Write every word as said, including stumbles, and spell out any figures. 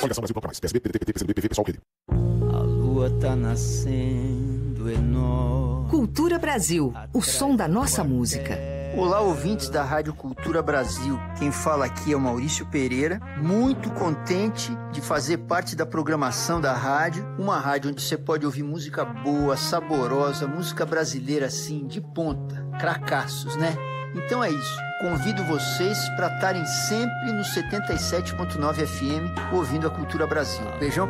A lua tá nascendo enorme. Cultura Brasil, o som da nossa música. Olá, ouvintes da Rádio Cultura Brasil. Quem fala aqui é o Maurício Pereira, muito contente de fazer parte da programação da rádio, uma rádio onde você pode ouvir música boa, saborosa, música brasileira assim, de ponta, cracaços, né? Então é isso, convido vocês para estarem sempre no setenta e sete ponto nove F M ouvindo a Cultura Brasil. Beijão.